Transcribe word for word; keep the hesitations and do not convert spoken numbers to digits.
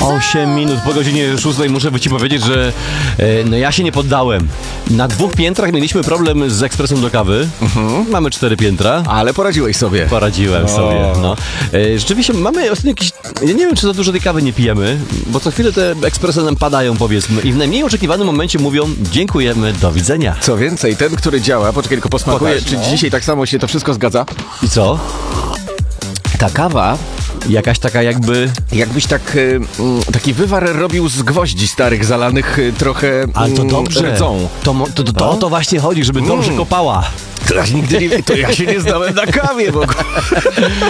osiem minut po godzinie szóstej muszę ci powiedzieć, że e, no ja się nie poddałem. Na dwóch piętrach mieliśmy problem z ekspresem do kawy. Mhm. Mamy cztery piętra. Ale poradziłeś sobie. Poradziłem o. sobie, no. E, rzeczywiście mamy ostatnio jakieś... Ja nie wiem, czy za dużo tej kawy nie pijemy, bo co chwilę te ekspresy nam padają, powiedzmy. I w najmniej oczekiwanym momencie mówią dziękujemy, do widzenia. Co więcej, ten, który działa, poczekaj, tylko posmakuję, Pokaż, czy no. dzisiaj tak samo się to wszystko zgadza? I co? Ta kawa... Jakaś taka jakby... Jakbyś tak, y, y, taki wywar robił z gwoździ starych, zalanych y, trochę Ale to dobrze. rdzą. To, to, to, to o to właśnie chodzi, żeby dobrze Mm. kopała. To ja nigdy nie, to ja się nie znałem na kawie w ogóle.